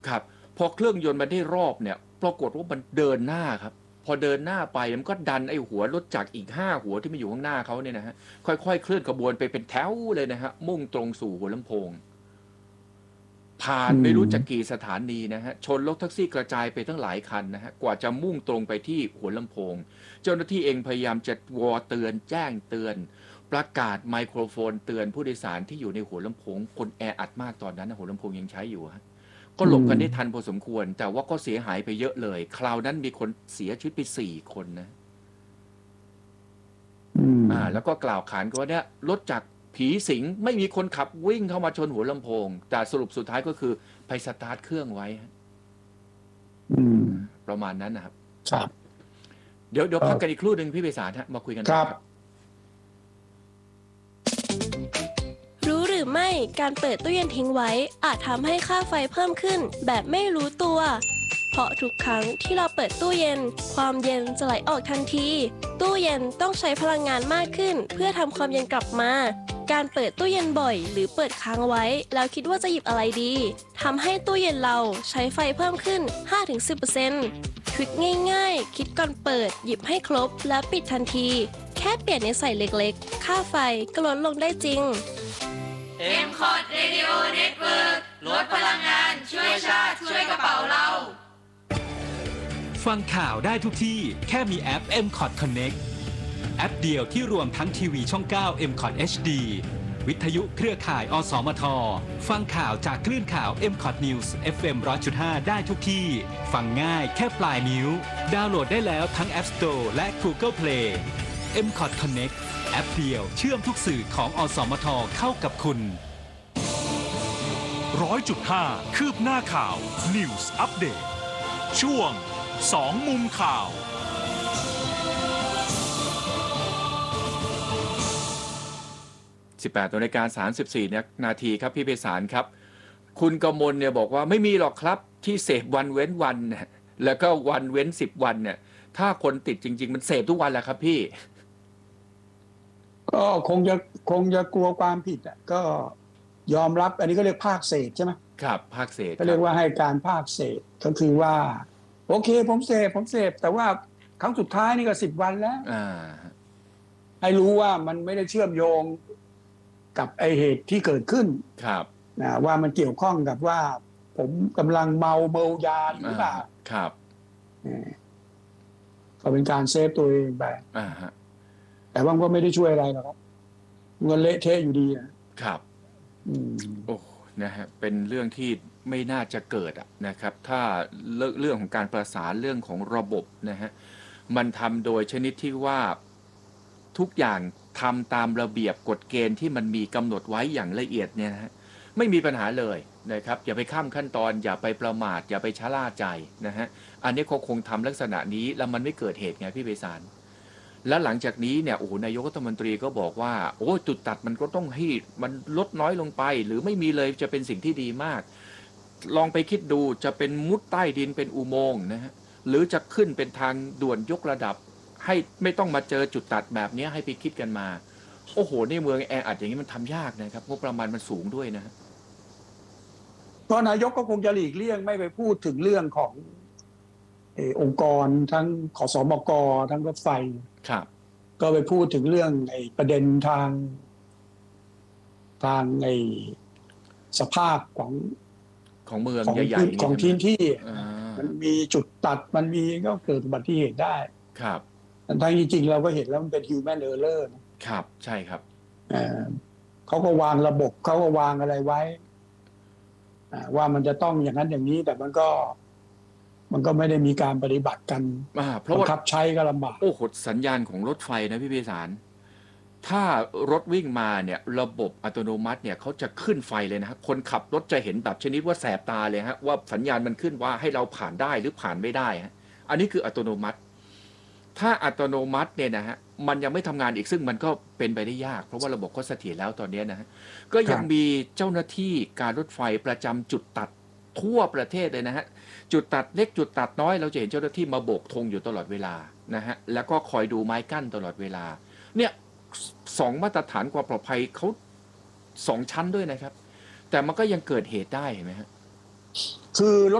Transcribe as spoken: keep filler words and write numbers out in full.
ครับพอเครื่องยนต์มันได้รอบเนี่ยปรากฏว่ามันเดินหน้าครับพอเดินหน้าไปมันก็ดันไอ้หัวรถจักรอีกห้าหัวที่มันอยู่ข้างหน้าเขาเนี่ยนะฮะค่อยๆเคลื่อนขบวนไปเป็นแถวเลยนะฮะมุ่งตรงสู่หัวลำโพงผ่านอืไม่รู้จักมกี่สถานีนะฮะชนรถแท็กซี่กระจายไปทั้งหลายคันนะฮะกว่าจะมุ่งตรงไปที่หัวลำโพงเจ้าหน้าที่เองพยายามจะวอเตือนแจ้งเตือนประกาศไมโครโฟนเตือนผู้โดยสารที่อยู่ในหัวลำโพงคนแออัดมากตอนนั้นนะหัวลำโพงยังใช้อยู่ฮะ ก็อืหลบกันได้ทันมพอสมควรแต่ว่าก็เสียหายไปเยอะเลยคราวนั้นมีคนเสียชีวิตไปสี่คนนะอืมอ่าแล้วก็กล่าวขานกันว่าเนี่ยรถจากผีสิงไม่มีคนขับวิ่งเข้ามาชนหัวลำโพงแต่สรุปสุดท้ายก็คือไปสตาร์ทเครื่องไว้อืมประมาณนั้นนะครับครับเดี๋ยวเดี๋ยวเออพักกันอีกครู่หนึ่งพี่เบสารฮะมาคุยกันครับต่อครับรู้หรือไม่การเปิดตู้เย็นทิ้งไว้อาจทำให้ค่าไฟเพิ่มขึ้นแบบไม่รู้ตัวเพราะทุกครั้งที่เราเปิดตู้เย็นความเย็นจะไหลออกทันทีตู้เย็นต้องใช้พลังงานมากขึ้นเพื่อทำความเย็นกลับมาการเปิดตู้เย็นบ่อยหรือเปิดค้างไว้แล้วคิดว่าจะหยิบอะไรดีทำให้ตู้เย็นเราใช้ไฟเพิ่มขึ้น ห้าถึงสิบเปอร์เซ็นต์ ทริคง่ายๆคิดก่อนเปิดหยิบให้ครบและปิดทันทีแค่เปลี่ยนนิสัยเล็กๆค่าไฟก็ลดลงได้จริงเอ็ม คอท Radio Network ลดพลังงานช่วยชาติช่วยกระเป๋าเราฟังข่าวได้ทุกที่แค่มีแอป เอ็ม คอท Connect แอปเดียวที่รวมทั้งทีวีช่อง เก้า เอ็ม คอท เอช ดี วิทยุเครือข่าย อสมท ฟังข่าวจากคลื่นข่าว เอ็ม คอท News เอฟ เอ็ม หนึ่งร้อยจุดห้า ได้ทุกที่ ฟังง่ายแค่ปลายนิ้ว ดาวน์โหลดได้แล้วทั้ง App Store และ Google Play เอ็ม คอท Connect แอปเดียวเชื่อมทุกสื่อของ อสมท เข้ากับคุณร้อยจุดห้าคืบหน้าข่าว News Update ช่วงสองมุมข่าวสิบแปดนาฬิกาสามสิบสี่นาทีครับพี่เบสารครับคุณกมลเนี่ยบอกว่าไม่มีหรอกครับที่เสพวันเว้นวันเนี่ยแล้วก็วันเว้นสิบวันเนี่ยถ้าคนติดจริงๆมันเสพทุกวันแหละครับพี่ก็คงจะคงจะกลัวความผิดอ่ะก็ยอมรับอันนี้ก็เรียกภาคเศษใช่ไหมครับภาคเศษก็เรียกว่าให้การภาคเศษก็คือว่าโอเคผมเสพผมเสพแต่ว่าครั้งสุดท้ายนี่ก็สิบวันแล้วอ่าให้รู้ว่ามันไม่ได้เชื่อมโยงกับไอเหตุที่เกิดขึ้นครับนะว่ามันเกี่ยวข้องกับว่าผมกำลังเมาเมายาหรือเปล่าครับก็เป็นการเซฟตัวเองไปอ่าฮะแต่ว่าก็ไม่ได้ช่วยอะไรหรอกครับเงินเละเทะอยู่ดีนะครับอืมโอ้นะฮะเป็นเรื่องที่ไม่น่าจะเกิดอะนะครับถ้าเรื่องของการประสานเรื่องของระบบนะฮะมันทำโดยชนิดที่ว่าทุกอย่างทำตามระเบียบกฎเกณฑ์ที่มันมีกำหนดไว้อย่างละเอียดเนี่ยนะฮะไม่มีปัญหาเลยนะครับอย่าไปข้ามขั้นตอนอย่าไปประมาทอย่าไปชะล่าใจนะฮะอันนี้เขาคงทำลักษณะนี้แล้วมันไม่เกิดเหตุไงพี่ไพศาลแล้วหลังจากนี้เนี่ยโอ้โหนายกรัฐมนตรีก็บอกว่าโอ้จุดตัดมันก็ต้องให้มันลดน้อยลงไปหรือไม่มีเลยจะเป็นสิ่งที่ดีมากลองไปคิดดูจะเป็นมุดใต้ดินเป็นอุโมงค์นะฮะหรือจะขึ้นเป็นทางด่วนยกระดับให้ไม่ต้องมาเจอจุดตัดแบบนี้ให้ไปคิดกันมาโอ้โหในเมืองแออัดอย่างนี้มันทำยากนะครับงบประมาณมันสูงด้วยนะก็นายกก็คงจะหลีกเลี่ยงไม่ไปพูดถึงเรื่องของเออองค์กรทั้งขสมกทั้งรถไฟครับก็ไปพูดถึงเรื่องไอ้ประเด็นทางทางไอ้สภาพของของเมืองของใหญ่ๆของพื้นที่อ่ามันมีจุดตัดมันมีก็เกิดอุบัติเหตุได้ครับแต่ทั้งจริงๆเราก็เห็นแล้วมันเป็น human error ครับใช่ครับเอ่อเขาก็วางระบบเขาก็วางอะไรไว้ว่ามันจะต้องอย่างนั้นอย่างนี้แต่มันก็มันก็ไม่ได้มีการปฏิบัติกันเพราะว่าบังคับใช้ก็ลำบากโอ้โหสัญญาณของรถไฟนะพี่เบสารถ้ารถวิ่งมาเนี่ยระบบอัตโนมัติเนี่ยเขาจะขึ้นไฟเลยนะฮะคนขับรถจะเห็นแบบชนิดว่าแสบตาเลยฮะว่าสัญญาณมันขึ้นว่าให้เราผ่านได้หรือผ่านไม่ได้ฮะอันนี้คืออัตโนมัติถ้าอัตโนมัติเนี่ยนะฮะมันยังไม่ทำงานอีกซึ่งมันก็เป็นไปได้ยากเพราะว่าระบบก็เสถียรแล้วตอนนี้นะฮะก็ยังมีเจ้าหน้าที่การรถไฟประจำจุดตัดทั่วประเทศเลยนะฮะจุดตัดเล็กจุดตัดน้อยเราจะเห็นเจ้าหน้าที่มาโบกธงอยู่ตลอดเวลานะฮะแล้วก็คอยดูไม้กั้นตลอดเวลาเนี่ยสองมาตรฐานความปลอดภัยเขาสองชั้นด้วยนะครับแต่มันก็ยังเกิดเหตุได้เห็นไหมฮะคือรถ